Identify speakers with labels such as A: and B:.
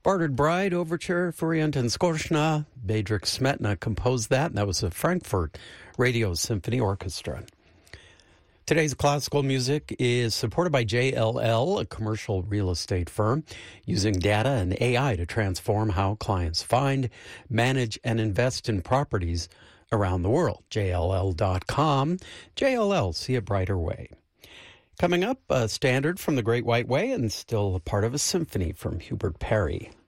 A: Bartered Bride Overture for Orientin Skorzna. Bedřich Smetana composed that, and that was the Frankfurt Radio Symphony Orchestra. Today's classical music is supported by JLL, a commercial real estate firm, using data and AI to transform how clients find, manage, and invest in properties around the world. JLL.com. JLL, see a brighter way. Coming up, a standard from the Great White Way and still a part of a symphony from Hubert Parry.